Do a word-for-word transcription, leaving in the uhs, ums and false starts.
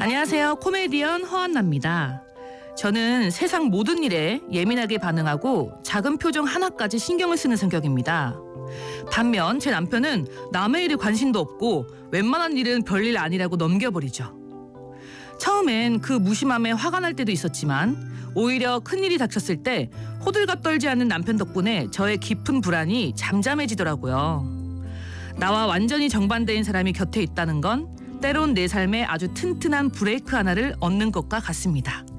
안녕하세요. 코미디언 허한나입니다. 저는 세상 모든 일에 예민하게 반응하고 작은 표정 하나까지 신경을 쓰는 성격입니다. 반면 제 남편은 남의 일에 관심도 없고 웬만한 일은 별일 아니라고 넘겨버리죠. 처음엔 그 무심함에 화가 날 때도 있었지만 오히려 큰일이 닥쳤을 때 호들갑 떨지 않는 남편 덕분에 저의 깊은 불안이 잠잠해지더라고요. 나와 완전히 정반대인 사람이 곁에 있다는 건 때론 내 삶에 아주 튼튼한 브레이크 하나를 얻는 것과 같습니다.